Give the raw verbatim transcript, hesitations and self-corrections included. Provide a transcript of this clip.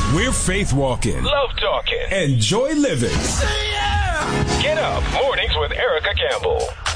We're faith walking, love talking, and joy living. Get up mornings with Erica Campbell.